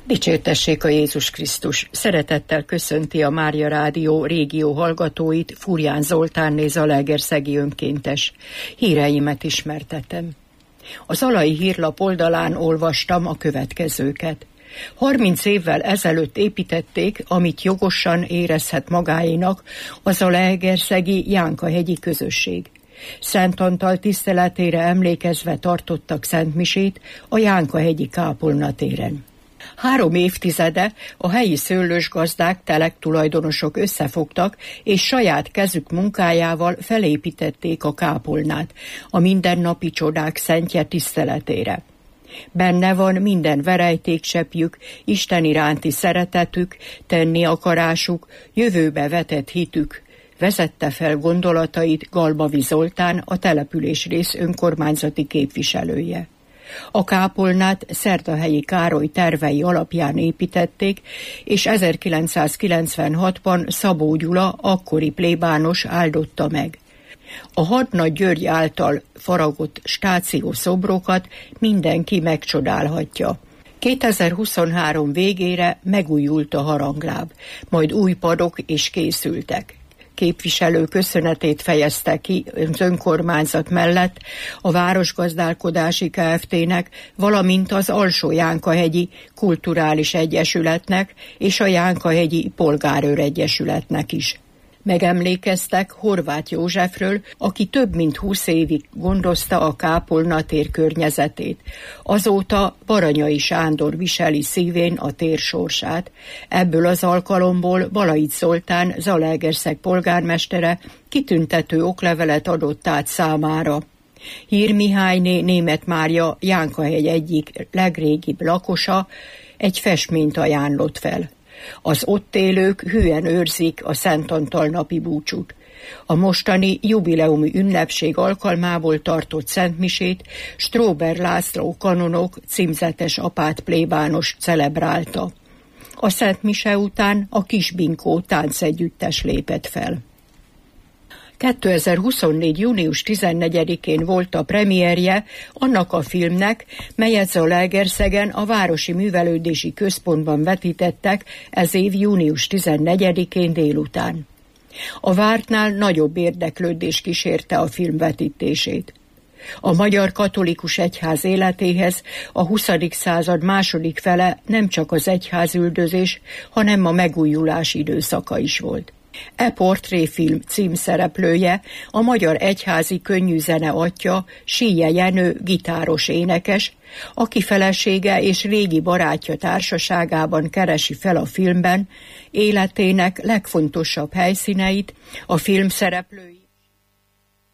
Dicsértessék a Jézus Krisztus! Szeretettel köszönti a Mária Rádió régió hallgatóit Furján Zoltánné zalaegerszegi önkéntes. Híreimet ismertetem. A Zalai Hírlap oldalán olvastam a következőket. 30 évvel ezelőtt építették, amit jogosan érezhet magáénak a zalaegerszegi Jánkahegyi közösség. Szent Antal tiszteletére emlékezve tartottak szentmisét a Jánkahegyi kápolna téren. 3 évtizede a helyi szőlősgazdák, telektulajdonosok összefogtak, és saját kezük munkájával felépítették a kápolnát, a mindennapi csodák szentje tiszteletére. Benne van minden verejtékseppjük, Isten iránti szeretetük, tenni akarásuk, jövőbe vetett hitük. Vezette fel gondolatait Galbavi Zoltán, a településrész önkormányzati képviselője. A kápolnát Szerdahelyi Károly tervei alapján építették, és 1996-ban Szabó Gyula, akkori plébános áldotta meg. A Hadnagy György által faragott stáció szobrokat mindenki megcsodálhatja. 2023 végére megújult a harangláb, majd új padok is készültek. Képviselő köszönetét fejezte ki az önkormányzat mellett a Városgazdálkodási Kft-nek, valamint az Alsó Jánkahegyi Kulturális Egyesületnek és a Jánkahegyi Polgárőr Egyesületnek is. Megemlékeztek Horváth Józsefről, aki több mint 20 évig gondozta a kápolna tér környezetét. Azóta Baranyai Sándor viseli szívén a tér sorsát. Ebből az alkalomból Balait Zoltán, Zalaegerszeg polgármestere kitüntető oklevelet adott át számára. Hír Mihályné Németh Mária, Jánkahegy egyik legrégibb lakosa, egy festményt ajánlott fel. Az ott élők hűen őrzik a Szent Antal napi búcsút. A mostani jubileumi ünnepség alkalmából tartott szentmisét Stróber László kanonok címzetes apát plébános celebrálta. A szentmise után a Kisbinkó táncegyüttes lépett fel. 2024. június 14-én volt a premierje annak a filmnek, melyet Zalaegerszegen a Városi Művelődési Központban vetítettek ez év június 14-én délután. A vártnál nagyobb érdeklődés kísérte a film vetítését. A Magyar Katolikus Egyház életéhez a 20. század második fele nem csak az egyházüldözés, hanem a megújulás időszaka is volt. E portréfilm címszereplője a Magyar Egyházi Könnyűzene atya, Síje Jenő gitáros énekes, aki felesége és régi barátja társaságában keresi fel a filmben életének legfontosabb helyszíneit, a film szereplői